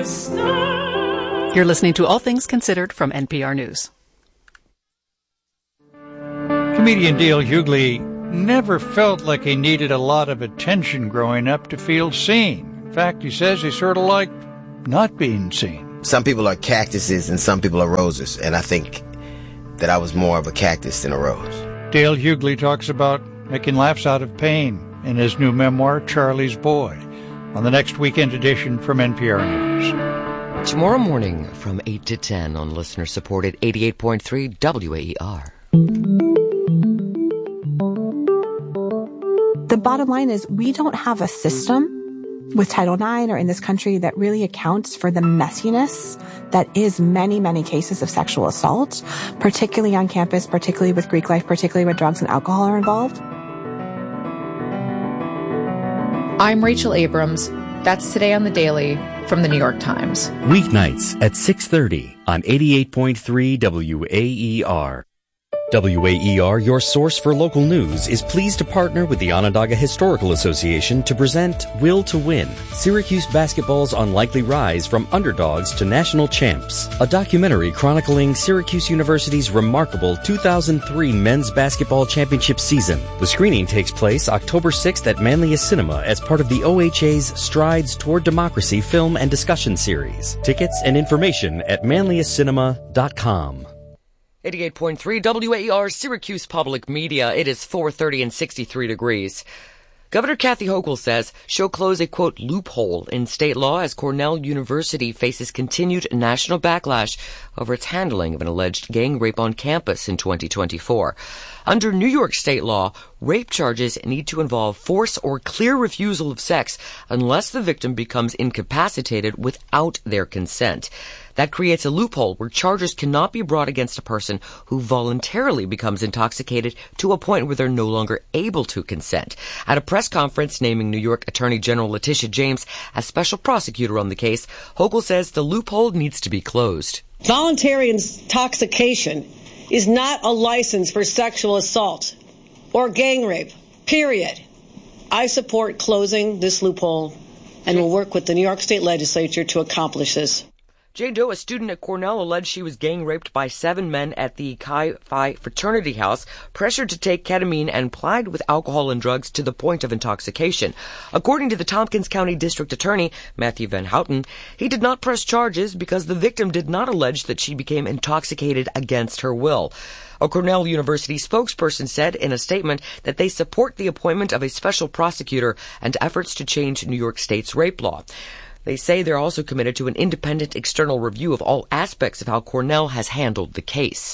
You're listening to All Things Considered from NPR News. Comedian Dale Hughley never felt like he needed a lot of attention growing up to feel seen. In fact, he says he sort of liked not being seen. Some people are cactuses and some people are roses, and I think that I was more of a cactus than a rose. Dale Hughley talks about making laughs out of pain in his new memoir, Charlie's Boy, on the next weekend edition from NPR News. Tomorrow morning from 8 to 10 on listener-supported 88.3 WAER. The bottom line is we don't have a system with Title IX or in this country that really accounts for the messiness that is many, many cases of sexual assault, particularly on campus, particularly with Greek life, particularly when drugs and alcohol are involved. I'm Rachel Abrams. That's Today on the Daily from the New York Times. Weeknights at 6:30 on 88.3 WAER. WAER, your source for local news, is pleased to partner with the Onondaga Historical Association to present Will to Win, Syracuse basketball's unlikely rise from underdogs to national champs, a documentary chronicling Syracuse University's remarkable 2003 men's basketball championship season. The screening takes place October 6th at Manlius Cinema as part of the OHA's Strides Toward Democracy film and discussion series. Tickets and information at manliuscinema.com. 88.3 WAER Syracuse Public Media. It is 4:30 and 63 degrees. Governor Kathy Hochul says she'll close a, quote, loophole in state law as Cornell University faces continued national backlash over its handling of an alleged gang rape on campus in 2024. Under New York state law, rape charges need to involve force or clear refusal of sex unless the victim becomes incapacitated without their consent. That creates a loophole where charges cannot be brought against a person who voluntarily becomes intoxicated to a point where they're no longer able to consent. At a press conference naming New York Attorney General Letitia James as special prosecutor on the case, Hochul says the loophole needs to be closed. Voluntary intoxication is not a license for sexual assault or gang rape, period. I support closing this loophole and will work with the New York State Legislature to accomplish this. Jane Doe, a student at Cornell, alleged she was gang raped by 7 men at the Chi Phi fraternity house, pressured to take ketamine and plied with alcohol and drugs to the point of intoxication. According to the Tompkins County District Attorney, Matthew Van Houten, he did not press charges because the victim did not allege that she became intoxicated against her will. A Cornell University spokesperson said in a statement that they support the appointment of a special prosecutor and efforts to change New York State's rape law. They say they're also committed to an independent external review of all aspects of how Cornell has handled the case.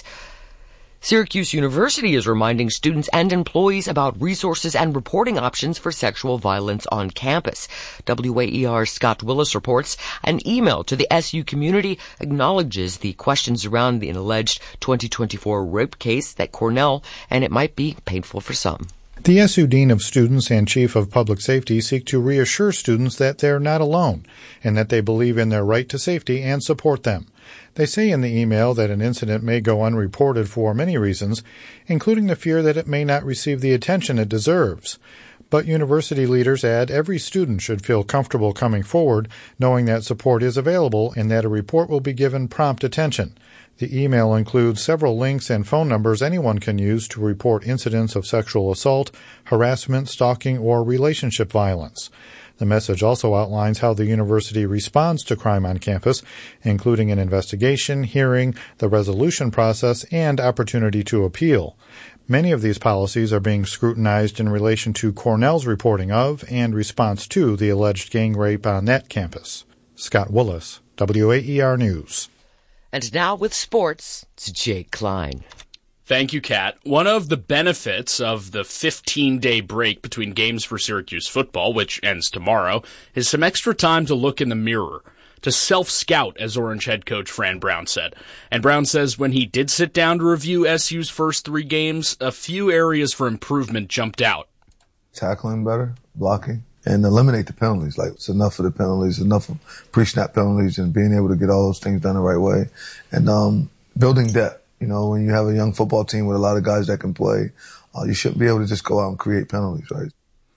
Syracuse University is reminding students and employees about resources and reporting options for sexual violence on campus. WAER's Scott Willis reports an email to the SU community acknowledges the questions around the alleged 2024 rape case at Cornell, and it might be painful for some. The SU Dean of Students and Chief of Public Safety seek to reassure students that they're not alone and that they believe in their right to safety and support them. They say in the email that an incident may go unreported for many reasons, including the fear that it may not receive the attention it deserves. But university leaders add every student should feel comfortable coming forward, knowing that support is available and that a report will be given prompt attention. The email includes several links and phone numbers anyone can use to report incidents of sexual assault, harassment, stalking, or relationship violence. The message also outlines how the university responds to crime on campus, including an investigation, hearing, the resolution process, and opportunity to appeal. Many of these policies are being scrutinized in relation to Cornell's reporting of and response to the alleged gang rape on that campus. Scott Willis, WAER News. And now with sports, it's Jake Klein. Thank you, Kat. One of the benefits of the 15-day break between games for Syracuse football, which ends tomorrow, is some extra time to look in the mirror, to self-scout, as Orange head coach Fran Brown said. And Brown says when he did sit down to review SU's first 3 games, a few areas for improvement jumped out. Tackling better, blocking, and eliminate the penalties. Like, it's enough of the penalties, enough of pre-snap penalties, and being able to get all those things done the right way. And building depth. You know, when you have a young football team with a lot of guys that can play, you shouldn't be able to just go out and create penalties, right?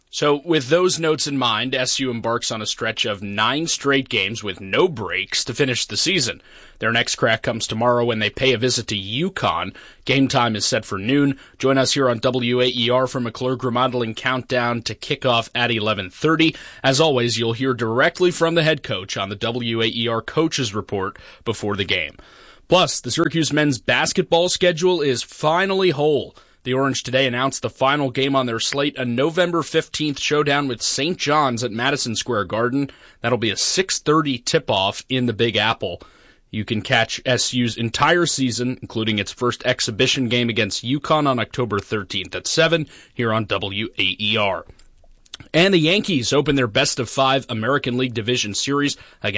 So with those notes in mind, SU embarks on a stretch of 9 straight games with no breaks to finish the season. Their next crack comes tomorrow when they pay a visit to UConn. Game time is set for noon. Join us here on WAER for McClurg Remodeling Countdown to kickoff at 11:30. As always, you'll hear directly from the head coach on the WAER Coaches Report before the game. Plus, the Syracuse men's basketball schedule is finally whole. The Orange today announced the final game on their slate, a November 15th showdown with St. John's at Madison Square Garden. That'll be a 6:30 tip-off in the Big Apple. You can catch SU's entire season, including its first exhibition game against UConn on October 13th at 7 here on WAER. And the Yankees open their best-of-5 American League Division Series against